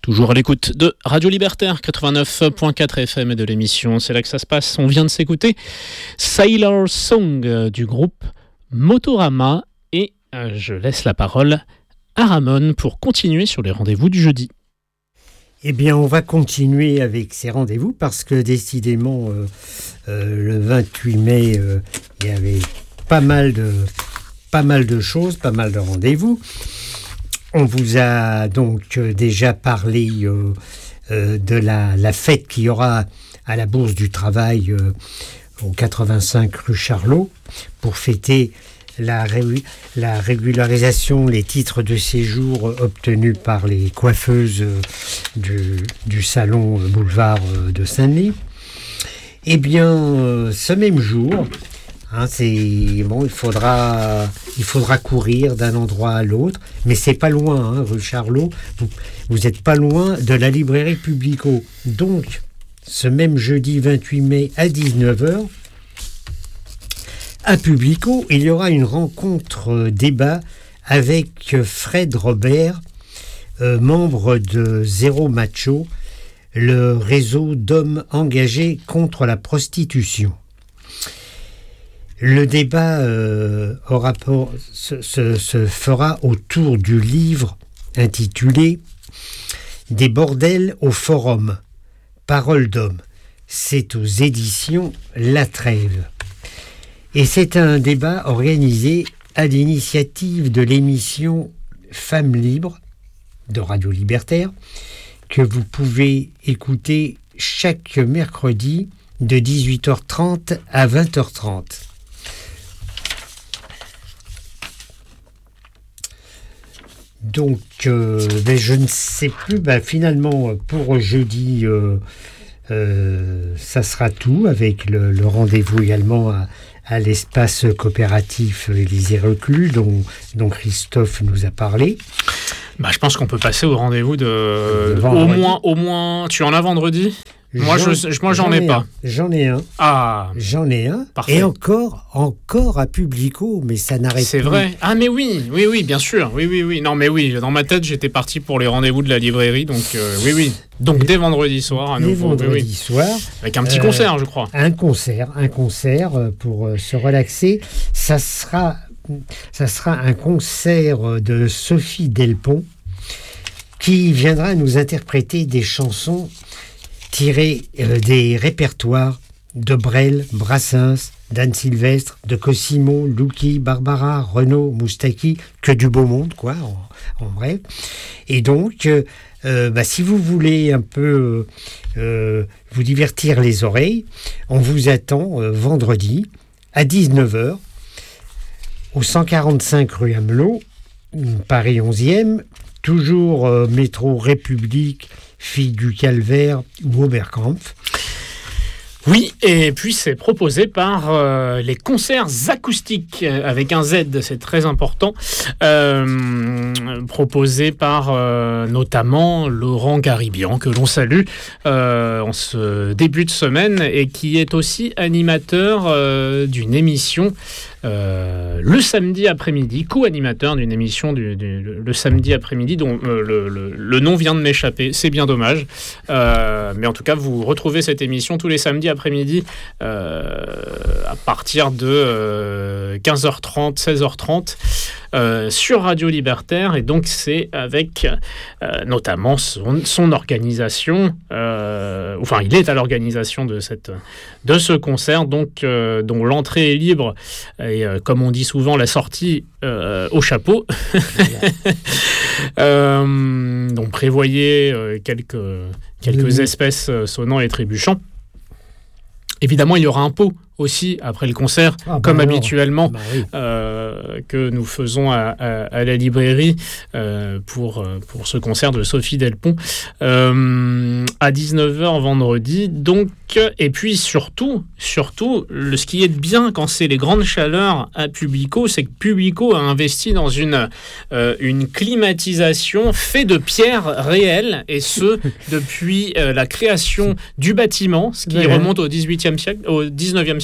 Toujours à l'écoute de Radio Libertaire 89.4 FM et de l'émission C'est là que ça se passe. On vient de s'écouter Sailor Song du groupe Motorama et je laisse la parole à Ramon pour continuer sur les rendez-vous du jeudi. Eh bien, on va continuer avec ces rendez-vous parce que décidément, le 28 mai, il y avait pas mal de choses, pas mal de rendez-vous. On vous a donc déjà parlé de la fête qu'il y aura à la Bourse du Travail au 85 rue Charlot pour fêter la régularisation, les titres de séjour obtenus par les coiffeuses du salon boulevard de Saint-Denis. Eh bien, ce même jour, il faudra courir d'un endroit à l'autre, mais c'est pas loin, rue Charlot. Vous n'êtes pas loin de la librairie Publico. Donc, ce même jeudi 28 mai à 19h, à Publico, il y aura une rencontre débat avec Fred Robert, membre de Zéro Macho, le réseau d'hommes engagés contre la prostitution. Le débat se fera autour du livre intitulé « Des bordels au forum, Parole d'homme ». C'est aux éditions La Trêve. Et c'est un débat organisé à l'initiative de l'émission Femmes Libres de Radio Libertaire que vous pouvez écouter chaque mercredi de 18h30 à 20h30. Donc, je ne sais plus, finalement, pour jeudi, ça sera tout, avec le rendez-vous également à l'espace coopératif Élysée Reclus, dont Christophe nous a parlé. Je pense qu'on peut passer au rendez-vous au moins, tu en as vendredi ? Moi, j'en ai pas. J'en ai un. Ah. J'en ai un. Parfait. Et encore à Publico, mais ça n'arrête pas. C'est vrai. Ah, mais oui, bien sûr. Oui. Non, mais oui, dans ma tête, j'étais parti pour les rendez-vous de la librairie, donc oui. Donc, dès vendredi soir, à nouveau. Dès vendredi soir. Avec un petit concert, je crois. Un concert pour se relaxer. Ça sera un concert de Sophie Delpont qui viendra nous interpréter des chansons tiré des répertoires de Brel, Brassens, d'Anne Sylvestre, de Cosimo, Lucky, Barbara, Renaud, Moustaki, que du beau monde, quoi, en bref. Et donc, si vous voulez un peu vous divertir les oreilles, on vous attend vendredi à 19h au 145 rue Amelot, Paris 11e, toujours métro République, Fille du Calvaire ou Oberkampf. Oui, et puis c'est proposé par les concerts acoustiques avec un Z, c'est très important, proposé par notamment Laurent Garibian, que l'on salue en ce début de semaine, et qui est aussi animateur d'une émission le samedi après-midi, co-animateur d'une émission le samedi après-midi dont le nom vient de m'échapper, c'est bien dommage, mais en tout cas vous retrouvez cette émission tous les samedis après-midi à partir de 15h30, 16h30 sur Radio Libertaire, et donc c'est avec notamment son organisation, il est à l'organisation de ce concert, donc dont l'entrée est libre et comme on dit souvent, la sortie au chapeau. Donc prévoyez quelques espèces sonnant et trébuchant. Évidemment, il y aura un pot aussi après le concert, habituellement, que nous faisons à la librairie pour ce concert de Sophie Delpont à 19h vendredi. Donc, et puis surtout, ce qui est bien quand c'est les grandes chaleurs à Publico, c'est que Publico a investi dans une climatisation faite de pierres réelles, et ce depuis la création du bâtiment, ce qui remonte au 19e siècle,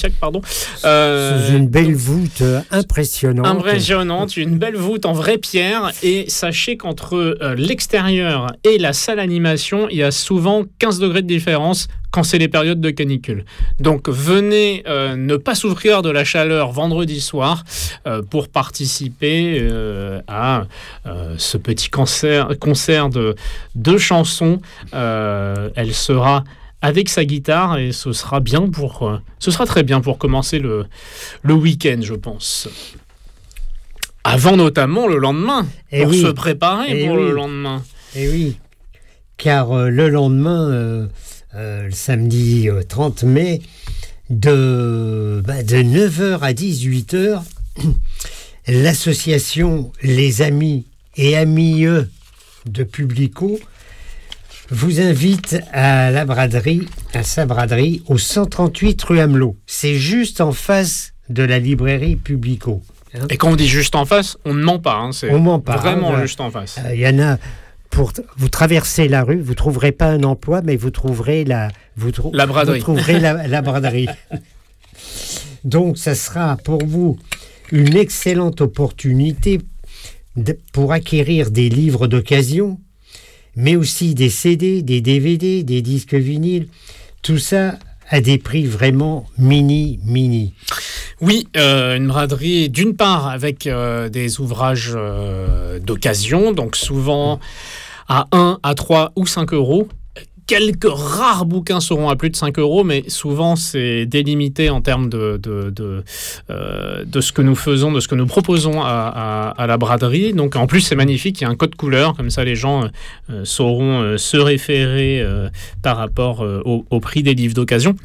siècle, pardon. C'est une belle voûte impressionnante. Une belle voûte en vraie pierre. Et sachez qu'entre l'extérieur et la salle animation, il y a souvent 15 degrés de différence quand c'est les périodes de canicule. Donc venez ne pas souffrir de la chaleur vendredi soir pour participer à ce petit concert de chansons. Elle sera avec sa guitare et ce sera très bien pour commencer le week-end, je pense. Avant notamment le lendemain, se préparer pour le lendemain. Et oui, car le lendemain, le samedi 30 mai, de 9h à 18h, l'association Les Amis et Amies de Publico vous invite à sa braderie, au 138 rue Amelot. C'est juste en face de la librairie Publico. Et quand on dit juste en face, on ne ment pas. On ment pas. Vraiment juste en face. Il y en a... Vous traversez la rue, vous ne trouverez pas un emploi, mais vous trouverez la braderie. Vous trouverez la braderie. Donc, ça sera pour vous une excellente opportunité pour acquérir des livres d'occasion, mais aussi des CD, des DVD, des disques vinyles. Tout ça à des prix vraiment mini. Oui, une braderie d'une part avec des ouvrages d'occasion, donc souvent à 1, à 3 ou 5 euros. Quelques rares bouquins seront à plus de 5 euros, mais souvent c'est délimité en termes de ce que nous faisons, de ce que nous proposons à la braderie. Donc en plus c'est magnifique, il y a un code couleur, comme ça les gens sauront se référer par rapport au prix des livres d'occasion.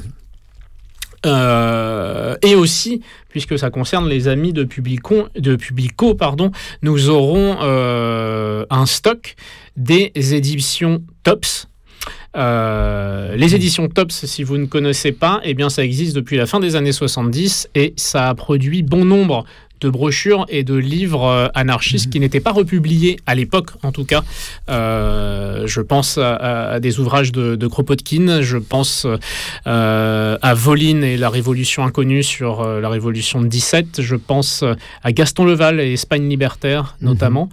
Et aussi, puisque ça concerne les amis de Publico, nous aurons un stock des éditions Tops. Les éditions Tops, si vous ne connaissez pas, eh bien ça existe depuis la fin des années 70 et ça a produit bon nombre de brochures et de livres anarchistes qui n'étaient pas republiés à l'époque, en tout cas. Je pense à des ouvrages de Kropotkin, je pense à Voline et la Révolution inconnue sur la Révolution de 17, je pense à Gaston Leval et Espagne libertaire, notamment,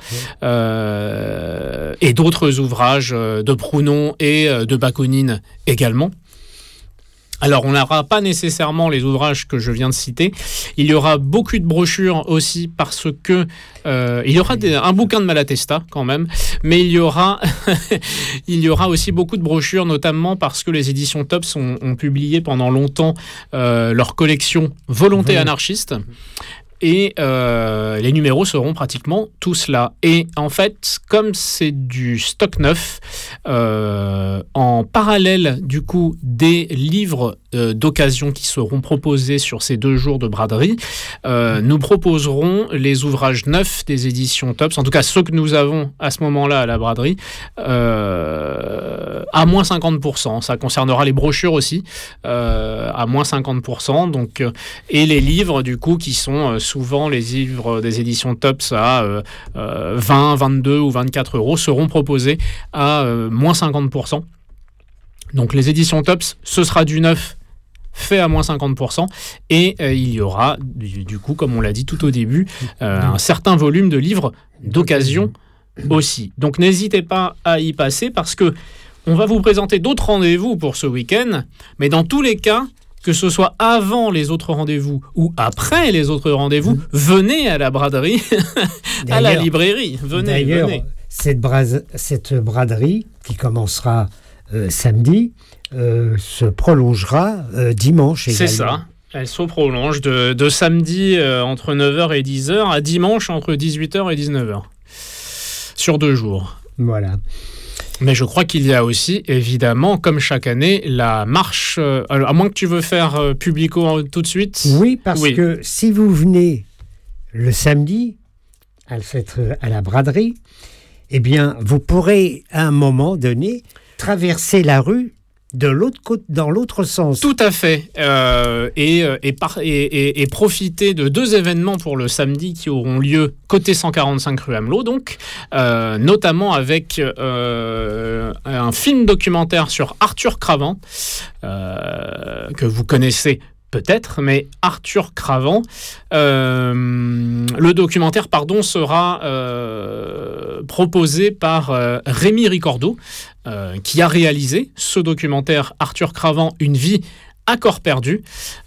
et d'autres ouvrages de Prounon et de Bakounine également. Alors, on n'aura pas nécessairement les ouvrages que je viens de citer. Il y aura beaucoup de brochures aussi parce que il y aura un bouquin de Malatesta quand même, mais il y aura aussi beaucoup de brochures, notamment parce que les éditions Tops ont publié pendant longtemps leur collection Volonté anarchiste. Et les numéros seront pratiquement tous là. Et en fait, comme c'est du stock neuf, en parallèle du coup des livres d'occasion qui seront proposés sur ces 2 jours de braderie, nous proposerons les ouvrages neufs des éditions Tops, en tout cas ceux que nous avons à ce moment-là à la braderie, à moins 50%. Ça concernera les brochures aussi, à moins 50%. Donc, et les livres du coup qui sont souvent les livres des éditions Tops à 20, 22 ou 24 euros seront proposés à moins 50%. Donc les éditions Tops, ce sera du neuf fait à moins 50%, et il y aura du coup, comme on l'a dit tout au début, un certain volume de livres d'occasion aussi. Donc n'hésitez pas à y passer parce que on va vous présenter d'autres rendez-vous pour ce week-end, mais dans tous les cas, que ce soit avant les autres rendez-vous ou après les autres rendez-vous, venez à la braderie, à la librairie. Venez. Cette braderie qui commencera samedi se prolongera dimanche également. C'est ça. Elle se prolonge de samedi entre 9h et 10h à dimanche entre 18h et 19h. Sur 2 jours. Voilà. Mais je crois qu'il y a aussi, évidemment, comme chaque année, la marche... à moins que tu veux faire Publico tout de suite. Oui, parce que si vous venez le samedi à la braderie, eh bien, vous pourrez, à un moment donné, traverser la rue de l'autre côté, dans l'autre sens. Tout à fait. Et profiter de 2 événements pour le samedi qui auront lieu côté 145 rue Amelot, donc, notamment avec un film documentaire sur Arthur Cravant, que vous connaissez peut-être, mais Arthur Cravant. Le documentaire, sera proposé par Rémi Ricordo, qui a réalisé ce documentaire Arthur Cravant, Une vie à corps perdu.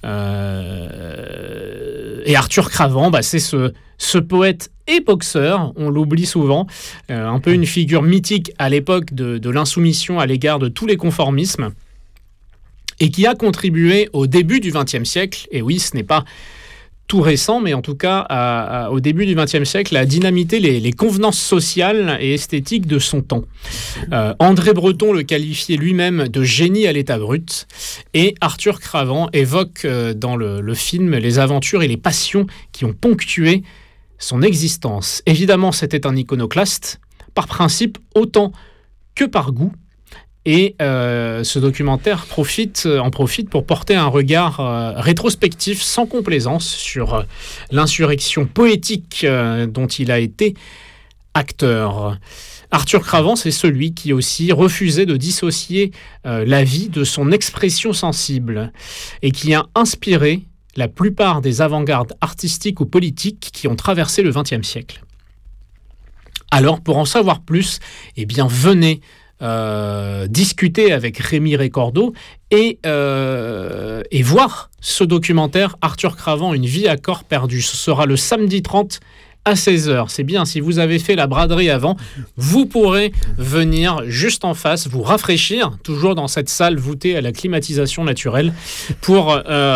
Et Arthur Cravant, c'est ce poète et boxeur, on l'oublie souvent, un peu une figure mythique à l'époque de l'insoumission à l'égard de tous les conformismes, et qui a contribué au début du XXe siècle, et oui, ce n'est pas tout récent, mais en tout cas au début du XXe siècle, à dynamiter les convenances sociales et esthétiques de son temps. André Breton le qualifiait lui-même de génie à l'état brut, et Arthur Cravant évoque dans le film les aventures et les passions qui ont ponctué son existence. Évidemment, c'était un iconoclaste, par principe autant que par goût. Et ce documentaire en profite pour porter un regard rétrospectif sans complaisance sur l'insurrection poétique dont il a été acteur. Arthur Cravant, c'est celui qui aussi refusait de dissocier la vie de son expression sensible et qui a inspiré la plupart des avant-gardes artistiques ou politiques qui ont traversé le XXe siècle. Alors, pour en savoir plus, venez discuter avec Rémi Ricordo et voir ce documentaire Arthur Cravant, Une vie à corps perdu. Ce sera le samedi 30 à 16h. C'est bien, si vous avez fait la braderie avant, vous pourrez venir juste en face, vous rafraîchir, toujours dans cette salle voûtée à la climatisation naturelle, pour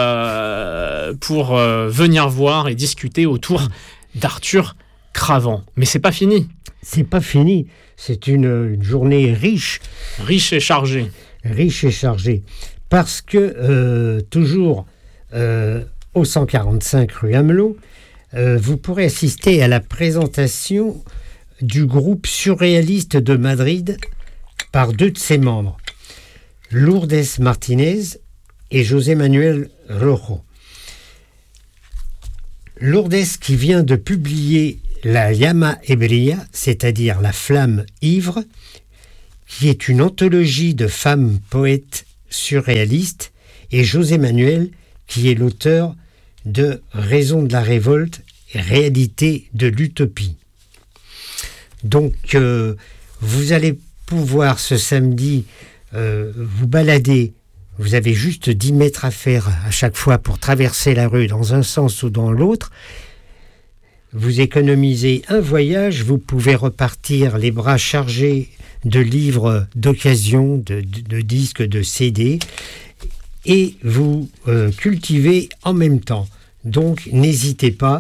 venir voir et discuter autour d'Arthur Cravant. Mais c'est pas fini. C'est pas fini. C'est une journée riche. Riche et chargée. Riche et chargée. Parce que, toujours au 145 rue Amelot, vous pourrez assister à la présentation du groupe surréaliste de Madrid par deux de ses membres, Lourdes Martinez et José Manuel Rojo. Lourdes, qui vient de publier La Llama Ebria, c'est-à-dire La Flamme Ivre, qui est une anthologie de femmes poètes surréalistes, et José Manuel, qui est l'auteur de Raison de la révolte, réalité de l'utopie. Donc, vous allez pouvoir ce samedi vous balader. Vous avez juste 10 mètres à faire à chaque fois pour traverser la rue dans un sens ou dans l'autre. Vous économisez un voyage, vous pouvez repartir les bras chargés de livres d'occasion, de disques, de CD, et vous cultivez en même temps. Donc n'hésitez pas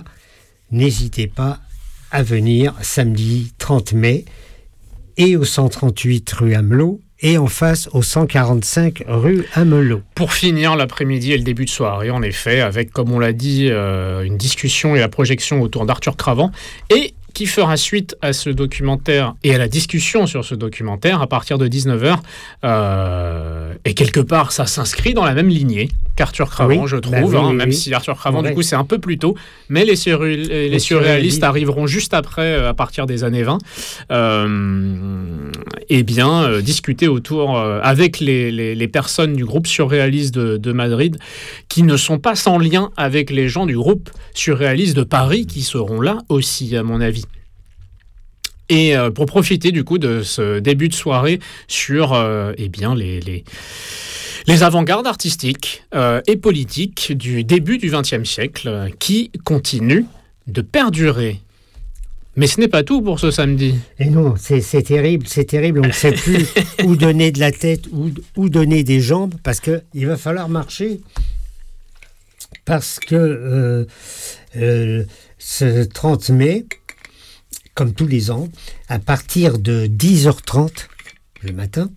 à venir samedi 30 mai et au 138 rue Amelot et en face au 145 rue Amelot. Pour finir l'après-midi et le début de soirée, en effet, avec, comme on l'a dit, une discussion et la projection autour d'Arthur Cravant, et qui fera suite à ce documentaire et à la discussion sur ce documentaire à partir de 19h. Et quelque part, ça s'inscrit dans la même lignée qu'Arthur Cravant, oui, je trouve, même si Arthur Cravant, du coup, c'est un peu plus tôt. Mais les surréalistes arriveront juste après, à partir des années 20. Discuter autour, avec les personnes du groupe surréaliste de Madrid, qui ne sont pas sans lien avec les gens du groupe surréaliste de Paris, qui seront là aussi, à mon avis. Et pour profiter du coup de ce début de soirée sur les avant-gardes artistiques et politiques du début du XXe siècle qui continuent de perdurer. Mais ce n'est pas tout pour ce samedi. Et non, c'est terrible, on ne sait plus où donner de la tête, où donner des jambes, parce qu'il va falloir marcher. Parce que ce 30 mai, comme tous les ans, à partir de 10h30 le matin,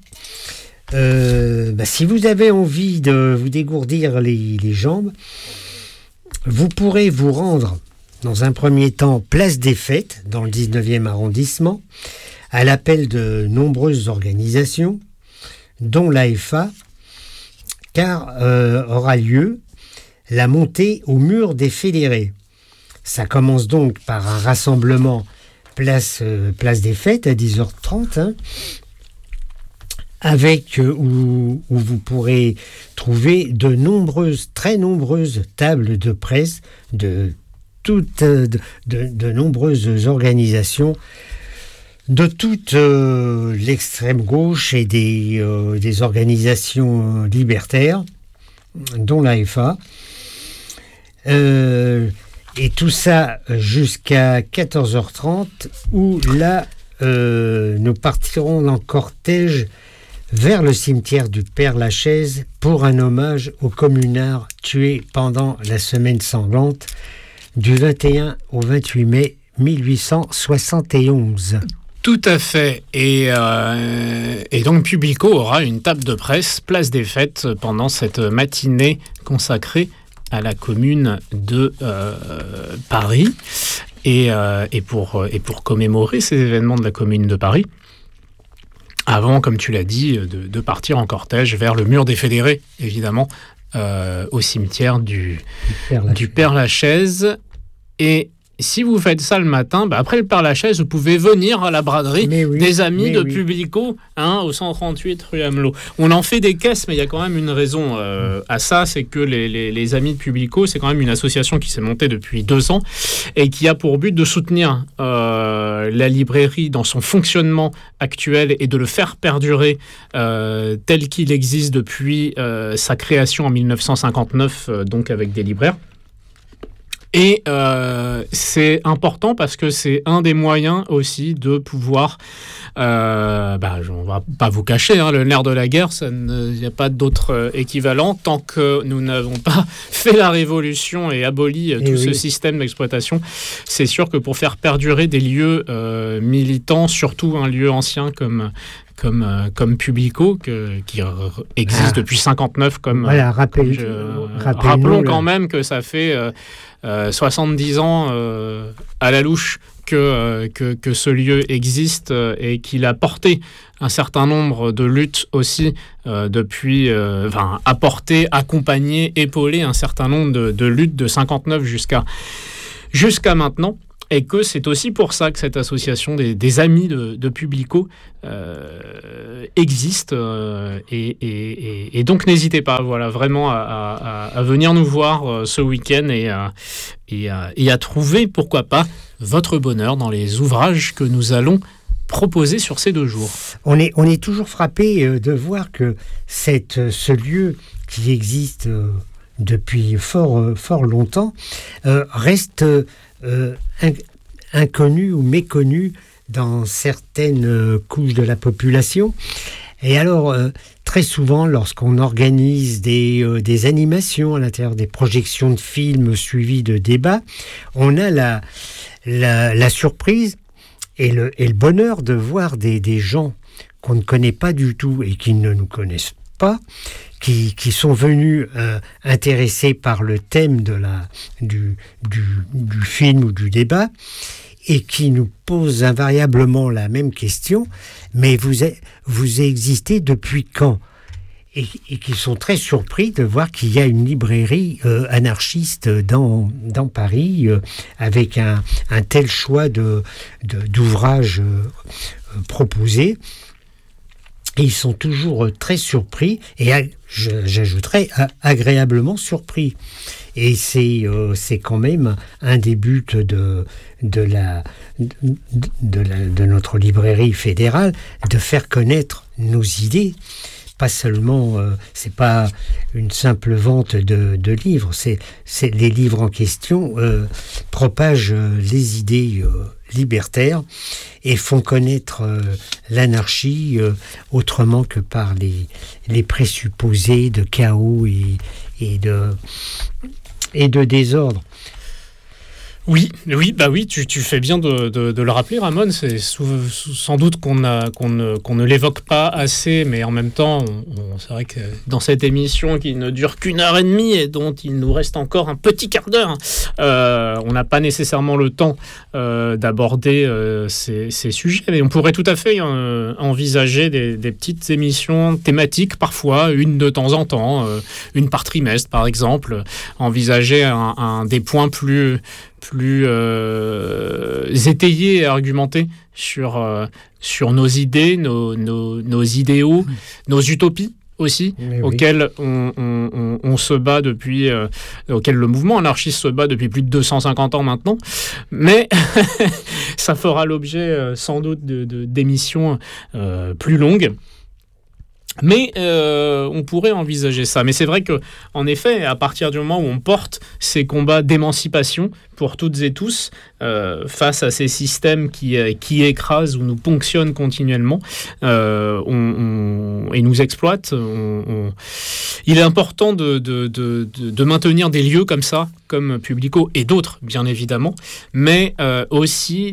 si vous avez envie de vous dégourdir les jambes, vous pourrez vous rendre dans un premier temps place des Fêtes, dans le 19e arrondissement, à l'appel de nombreuses organisations, dont l'AFA, car aura lieu la montée au mur des fédérés. Ça commence donc par un rassemblement place des Fêtes à 10h30, où vous pourrez trouver de très nombreuses tables de presse de nombreuses organisations de toute l'extrême gauche et des organisations libertaires, dont l'AFA. Et tout ça jusqu'à 14h30, où là, nous partirons en cortège vers le cimetière du Père-Lachaise pour un hommage aux communards tués pendant la semaine sanglante du 21 au 28 mai 1871. Tout à fait. Et donc Publico aura une table de presse, place des Fêtes, pendant cette matinée consacrée à la commune de Paris. Et pour commémorer ces événements de la commune de Paris, avant, comme tu l'as dit, de partir en cortège vers le mur des Fédérés, évidemment, au cimetière du Père-Lachaise. Et si vous faites ça le matin, après le Père-Lachaise, vous pouvez venir à la braderie des amis de Publico, au 138 rue Amelot. On en fait des caisses, mais il y a quand même une raison à ça, c'est que les amis de Publico, c'est quand même une association qui s'est montée depuis 2 ans et qui a pour but de soutenir la librairie dans son fonctionnement actuel et de le faire perdurer tel qu'il existe depuis sa création en 1959, donc avec des libraires. Et c'est important parce que c'est un des moyens aussi de pouvoir, on va pas vous cacher, le nerf de la guerre, il n'y a pas d'autre équivalent tant que nous n'avons pas fait la révolution et aboli ce système d'exploitation. C'est sûr que pour faire perdurer des lieux militants, surtout un lieu ancien comme Publico, qui existe depuis 59, rappelons quand même que ça fait 70 ans à la louche que ce lieu existe et qu'il a porté un certain nombre de luttes aussi depuis, apporté, accompagné, épaulé un certain nombre de luttes de 59 jusqu'à maintenant. Et que c'est aussi pour ça que cette association des amis de Publico existe. Et donc, n'hésitez pas, vraiment à venir nous voir ce week-end et à trouver, pourquoi pas, votre bonheur dans les ouvrages que nous allons proposer sur ces 2 jours. On est toujours frappé de voir que ce lieu qui existe depuis fort longtemps reste inconnu ou méconnu dans certaines couches de la population. Et alors, très souvent, lorsqu'on organise des animations à l'intérieur des projections de films suivies de débats, on a la surprise et le bonheur de voir des gens qu'on ne connaît pas du tout et qui ne nous connaissent pas, qui sont venus intéressés par le thème du film ou du débat, et qui nous posent invariablement la même question: mais vous existez depuis quand? Et qui sont très surpris de voir qu'il y a une librairie anarchiste dans Paris avec un tel choix d'ouvrages proposés. Et ils sont toujours très surpris, et j'ajouterais agréablement surpris. Et c'est quand même un des buts de notre librairie fédérale, de faire connaître nos idées. Pas seulement, c'est pas une simple vente de livres, c'est les livres en question propagent les idées libertaires et font connaître l'anarchie autrement que par les présupposés de chaos et de désordre. Oui, tu fais bien de le rappeler, Ramon. C'est sans doute qu'on ne l'évoque pas assez, mais en même temps, c'est vrai que dans cette émission qui ne dure qu'1h30 et dont il nous reste encore un petit quart d'heure, on n'a pas nécessairement le temps d'aborder ces sujets, mais on pourrait tout à fait envisager des petites émissions thématiques, parfois, une de temps en temps, une par trimestre, par exemple, envisager des points plus plus étayé et argumenté sur nos idées, nos idéaux, nos utopies aussi, auxquelles on se bat depuis, auxquelles le mouvement anarchiste se bat depuis plus de 250 ans maintenant. Mais ça fera l'objet sans doute d'émissions plus longues. Mais on pourrait envisager ça. Mais c'est vrai qu'en effet, à partir du moment où on porte ces combats d'émancipation pour toutes et tous, face à ces systèmes qui écrasent ou nous ponctionnent continuellement et nous exploitent, il est important de maintenir des lieux comme ça, comme Publico et d'autres, bien évidemment, mais aussi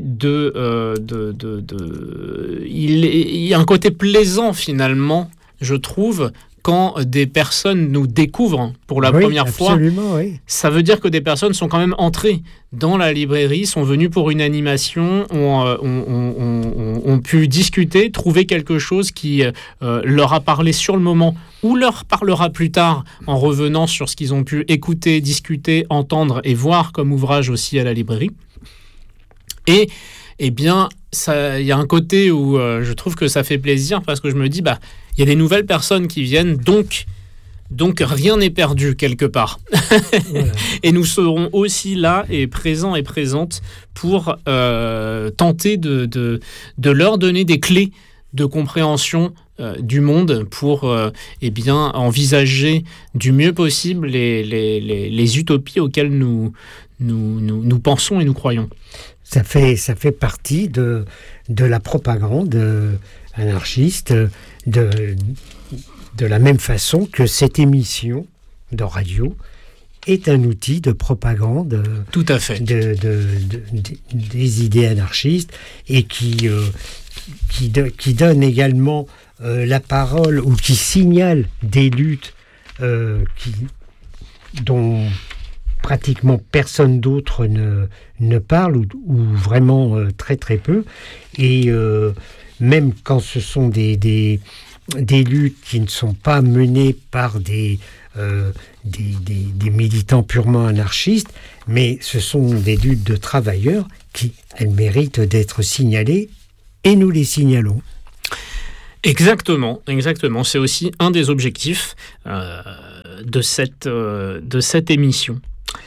il y a un côté plaisant finalement, je trouve, quand des personnes nous découvrent pour la première fois. Oui. Ça veut dire que des personnes sont quand même entrées dans la librairie, sont venues pour une animation, ont pu discuter, trouver quelque chose qui leur a parlé sur le moment ou leur parlera plus tard en revenant sur ce qu'ils ont pu écouter, discuter, entendre et voir comme ouvrage aussi à la librairie. Et eh bien, il y a un côté où je trouve que ça fait plaisir parce que je me dis, il y a des nouvelles personnes qui viennent, donc rien n'est perdu quelque part. Voilà. Et nous serons aussi là et présents et présentes pour tenter de leur donner des clés de compréhension du monde pour envisager du mieux possible les utopies auxquelles nous pensons et nous croyons. Ça fait partie de la propagande anarchiste, de la même façon que cette émission de radio est un outil de propagande. Tout à fait. Des idées anarchistes et qui donne également la parole ou qui signale des luttes dont pratiquement personne d'autre ne parle ou vraiment très très peu, et même quand ce sont des luttes qui ne sont pas menées par des militants purement anarchistes, mais ce sont des luttes de travailleurs qui, elles, méritent d'être signalées, et nous les signalons. Exactement. C'est aussi un des objectifs de cette émission.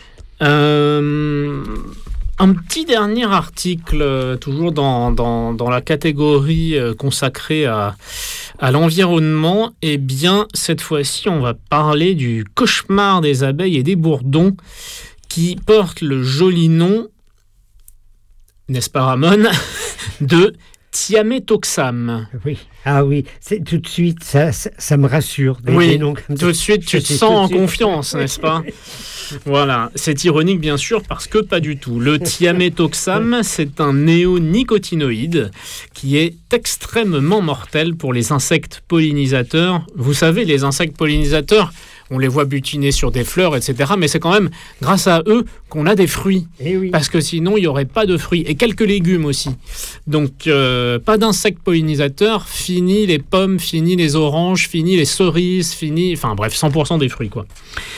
Un petit dernier article, toujours dans la catégorie consacrée à l'environnement. Eh bien, cette fois-ci, on va parler du cauchemar des abeilles et des bourdons qui porte le joli nom, n'est-ce pas Ramon, de Thiamétoxam. Oui. Ah oui, c'est, tout de suite, ça me rassure. Oui, tout de suite, tu te sens en confiance, n'est-ce pas ? Voilà, c'est ironique bien sûr parce que pas du tout. Le Thiamétoxam, c'est un néonicotinoïde qui est extrêmement mortel pour les insectes pollinisateurs. Vous savez, les insectes pollinisateurs, on les voit butiner sur des fleurs, etc. Mais c'est quand même grâce à eux qu'on a des fruits. Oui. Parce que sinon, il n'y aurait pas de fruits. Et quelques légumes aussi. Donc, pas d'insectes pollinisateurs. Fini les pommes, fini les oranges, fini les cerises, fini... Enfin bref, 100% des fruits, quoi.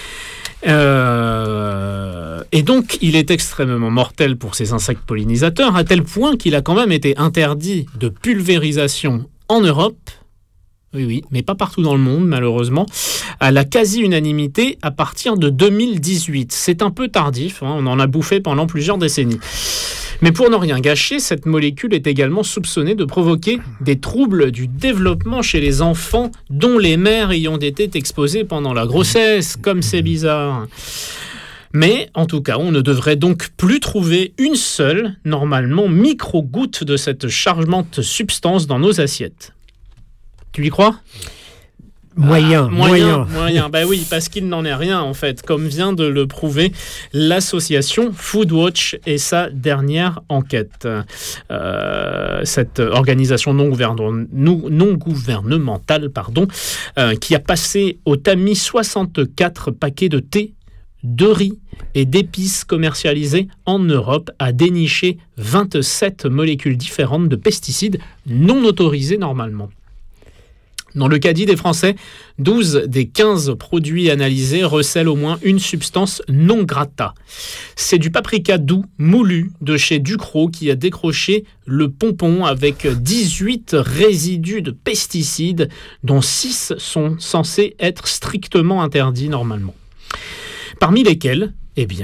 Et donc, il est extrêmement mortel pour ces insectes pollinisateurs, à tel point qu'il a quand même été interdit de pulvérisation en Europe. Oui, mais pas partout dans le monde, malheureusement, à la quasi-unanimité à partir de 2018. C'est un peu tardif, on en a bouffé pendant plusieurs décennies. Mais pour ne rien gâcher, cette molécule est également soupçonnée de provoquer des troubles du développement chez les enfants dont les mères ayant été exposées pendant la grossesse, comme c'est bizarre. Mais en tout cas, on ne devrait donc plus trouver une seule, normalement, micro-goutte de cette charmante substance dans nos assiettes. Tu y crois ? Moyen. Ben oui, parce qu'il n'en est rien en fait, comme vient de le prouver l'association Foodwatch et sa dernière enquête. Cette organisation non gouvernementale, qui a passé au tamis 64 paquets de thé, de riz et d'épices commercialisés en Europe, a déniché 27 molécules différentes de pesticides non autorisés normalement. Dans le cas dit des Français, 12 des 15 produits analysés recèlent au moins une substance non grata. C'est du paprika doux moulu de chez Ducros qui a décroché le pompon avec 18 résidus de pesticides dont 6 sont censés être strictement interdits normalement. Parmi lesquels,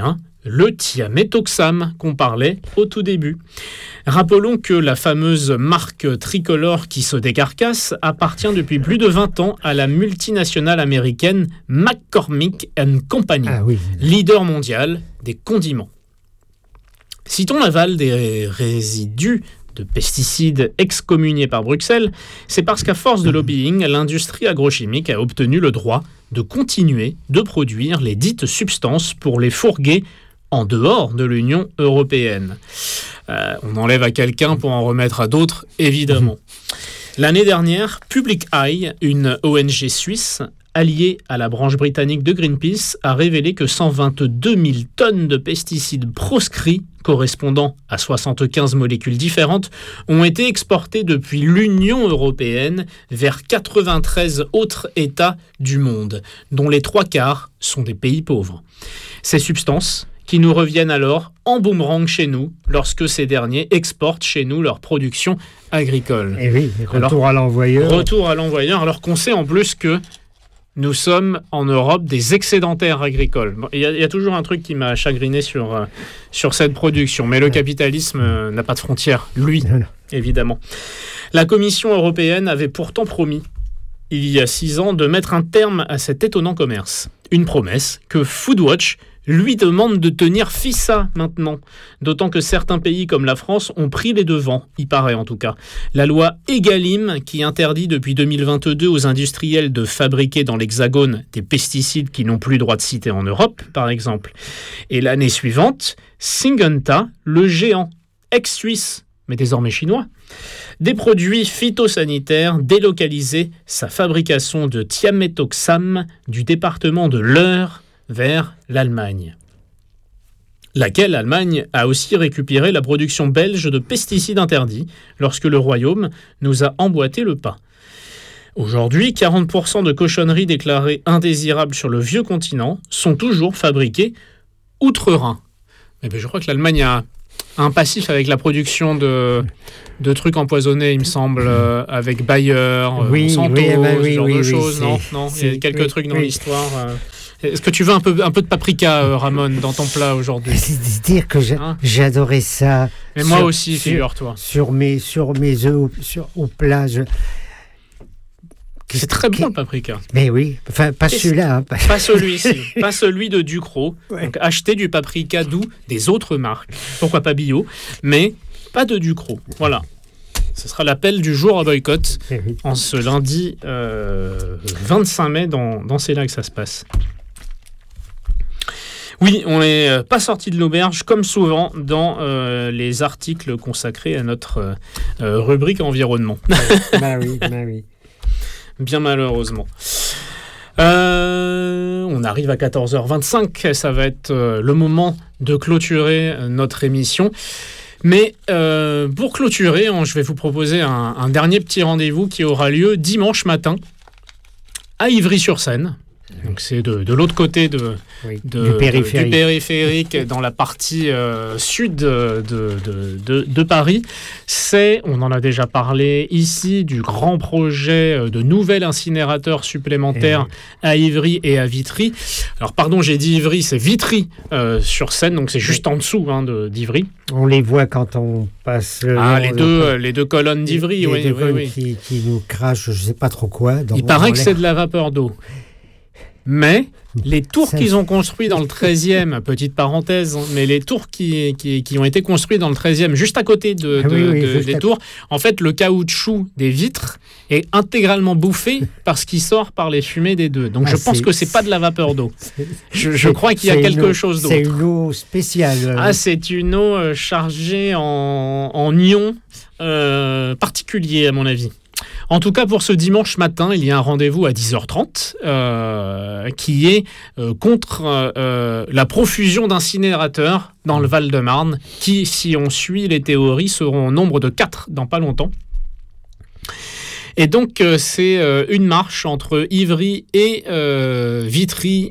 le thiaméthoxam qu'on parlait au tout début. Rappelons que la fameuse marque tricolore qui se décarcasse appartient depuis plus de 20 ans à la multinationale américaine McCormick & Company, leader mondial des condiments. Citons l'aval des résidus de pesticides excommuniés par Bruxelles, c'est parce qu'à force de lobbying, l'industrie agrochimique a obtenu le droit de continuer de produire les dites substances pour les fourguer en dehors de l'Union européenne. On enlève à quelqu'un pour en remettre à d'autres, évidemment. L'année dernière, Public Eye, une ONG suisse alliée à la branche britannique de Greenpeace, a révélé que 122 000 tonnes de pesticides proscrits, correspondant à 75 molécules différentes, ont été exportées depuis l'Union européenne vers 93 autres États du monde, dont les 3/4 sont des pays pauvres. Ces substances qui nous reviennent alors en boomerang chez nous lorsque ces derniers exportent chez nous leur production agricole. Et oui, retour à l'envoyeur. Retour à l'envoyeur, alors qu'on sait en plus que nous sommes en Europe des excédentaires agricoles. Il y a toujours un truc qui m'a chagriné sur cette production, mais le capitalisme n'a pas de frontières, lui, évidemment. La Commission européenne avait pourtant promis, il y a 6 ans, de mettre un terme à cet étonnant commerce. Une promesse que Foodwatch lui demande de tenir FISA maintenant, d'autant que certains pays comme la France ont pris les devants, il paraît en tout cas. La loi Egalim, qui interdit depuis 2022 aux industriels de fabriquer dans l'Hexagone des pesticides qui n'ont plus droit de citer en Europe, par exemple. Et l'année suivante, Syngenta, le géant ex-suisse, mais désormais chinois, des produits phytosanitaires délocalisait sa fabrication de thiaméthoxam du département de l'Eure vers l'Allemagne. Laquelle Allemagne a aussi récupéré la production belge de pesticides interdits lorsque le Royaume nous a emboîté le pas. Aujourd'hui, 40% de cochonneries déclarées indésirables sur le vieux continent sont toujours fabriquées outre-Rhin. Je crois que l'Allemagne a un passif avec la production de trucs empoisonnés, il me semble, avec Bayer, Monsanto, ce genre de choses. Non, il y a quelques trucs dans l'histoire. Est-ce que tu veux un peu de paprika, Ramon, dans ton plat aujourd'hui ? C'est dire que j'adorais ça. Mais moi aussi, figure-toi. Sur mes œufs au plat. C'est très bon le paprika. Mais oui, enfin pas celui-là. Pas celui-ci, pas celui de Ducros. Ouais. Donc achetez du paprika doux des autres marques, pourquoi pas bio, mais pas de Ducros. Voilà. Ce sera l'appel du jour à boycott en ce lundi 25 mai dans C'est là que ça se passe. Oui, on n'est pas sorti de l'auberge, comme souvent, dans les articles consacrés à notre rubrique environnement. Bah oui. Bien malheureusement. On arrive à 14h25, ça va être le moment de clôturer notre émission. Mais pour clôturer, je vais vous proposer un dernier petit rendez-vous qui aura lieu dimanche matin à Ivry-sur-Seine. Donc c'est de l'autre côté du périphérique, dans la partie sud de Paris. On en a déjà parlé ici, du grand projet de nouvel incinérateur supplémentaire à Ivry et à Vitry. Alors pardon, j'ai dit Ivry, c'est Vitry sur Seine, donc c'est juste en dessous d'Ivry. On les voit quand on passe... les deux colonnes d'Ivry, oui. Qui nous crachent, je ne sais pas trop quoi. Il paraît que c'est de la vapeur d'eau. Mais les tours qu'ils ont construits dans le 13e, petite parenthèse, mais les tours qui ont été construits dans le 13e, juste à côté des tours, en fait, le caoutchouc des vitres est intégralement bouffé parce qu'il sort par les fumées des deux. Donc je pense que c'est pas de la vapeur d'eau. Je crois qu'il y a quelque chose d'autre. C'est une eau spéciale. C'est une eau chargée en ions particuliers, à mon avis. En tout cas, pour ce dimanche matin, il y a un rendez-vous à 10h30 qui est contre la profusion d'incinérateurs dans le Val-de-Marne qui, si on suit les théories, seront au nombre de 4 dans pas longtemps. Et donc, c'est une marche entre Ivry et Vitry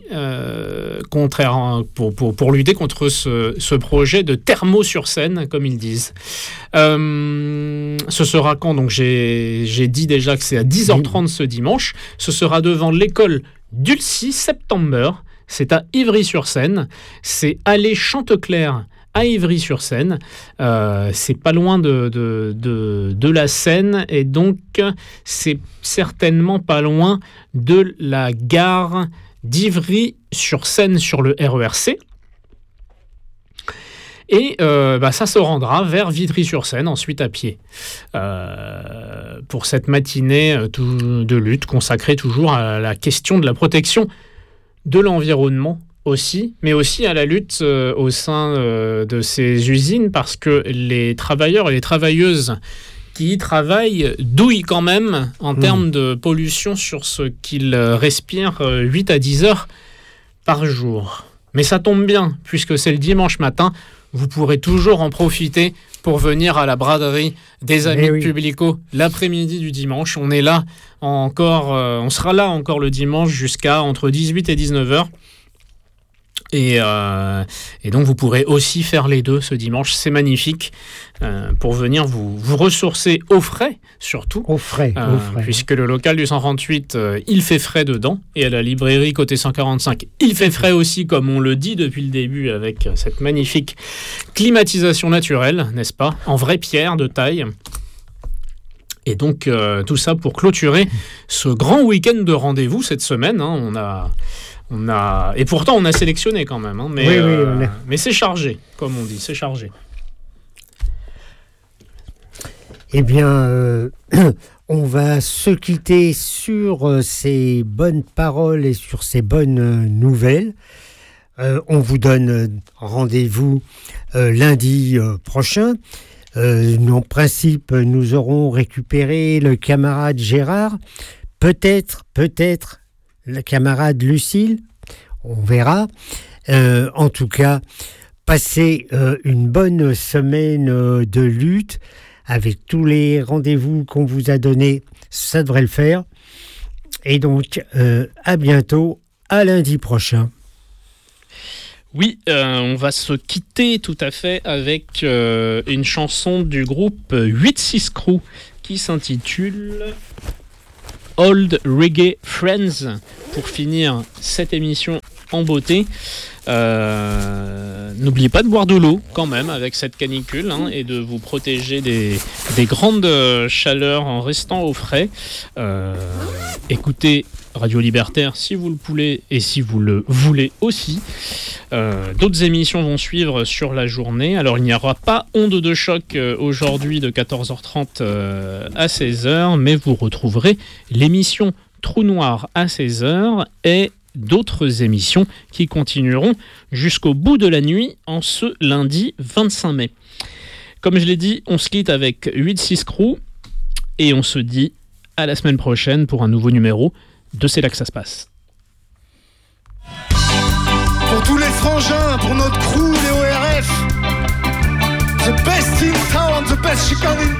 pour lutter contre ce projet de thermo-sur-Seine, comme ils disent. Ce sera quand? Donc, j'ai dit déjà que c'est à 10h30 ce dimanche. Ce sera devant l'école Dulcie September. C'est à Ivry-sur-Seine. C'est allée Chanteclair à Ivry-sur-Seine. C'est pas loin de la Seine et donc c'est certainement pas loin de la gare d'Ivry-sur-Seine sur le RERC. Et ça se rendra vers Vitry-sur-Seine, ensuite à pied, pour cette matinée de lutte consacrée toujours à la question de la protection de l'environnement aussi, mais aussi à la lutte au sein de ces usines, parce que les travailleurs et les travailleuses qui y travaillent douillent quand même en termes de pollution sur ce qu'ils respirent 8 à 10 heures par jour. Mais ça tombe bien, puisque c'est le dimanche matin, vous pourrez toujours en profiter pour venir à la braderie des Amis de Publico l'après-midi du dimanche. On est là encore, on sera là encore le dimanche jusqu'à entre 18 et 19 heures. Et donc vous pourrez aussi faire les deux ce dimanche, c'est magnifique, pour venir vous ressourcer au frais, surtout. Au frais. Puisque le local du 138, il fait frais dedans, et à la librairie côté 145, il fait frais aussi, comme on le dit depuis le début, avec cette magnifique climatisation naturelle, n'est-ce pas, en vraie pierre de taille. Et donc tout ça pour clôturer ce grand week-end de rendez-vous cette semaine, hein. Et pourtant on a sélectionné quand même, hein, mais c'est chargé, comme on dit, c'est chargé. Eh bien, on va se quitter sur ces bonnes paroles et sur ces bonnes nouvelles. On vous donne rendez-vous lundi prochain. En principe, nous aurons récupéré le camarade Gérard, peut-être la camarade Lucille, on verra. En tout cas, passez une bonne semaine de lutte avec tous les rendez-vous qu'on vous a donnés, ça devrait le faire. Et donc, à bientôt, à lundi prochain. Oui, on va se quitter tout à fait avec une chanson du groupe 8-6 Crew qui s'intitule Old Reggae Friends, pour finir cette émission en beauté. N'oubliez pas de boire de l'eau quand même avec cette canicule, hein, et de vous protéger des grandes chaleurs en restant au frais. Écoutez Radio Libertaire si vous le pouvez et si vous le voulez aussi. D'autres émissions vont suivre sur la journée. Alors il n'y aura pas Onde de choc aujourd'hui de 14h30 à 16h, mais vous retrouverez l'émission Trou Noir à 16h et d'autres émissions qui continueront jusqu'au bout de la nuit en ce lundi 25 mai. Comme je l'ai dit, on se quitte avec 8-6 Crew et on se dit à la semaine prochaine pour un nouveau numéro de C'est là que ça se passe. Pour tous les frangins, pour notre crew, les ORF, the best in town, the best chicken in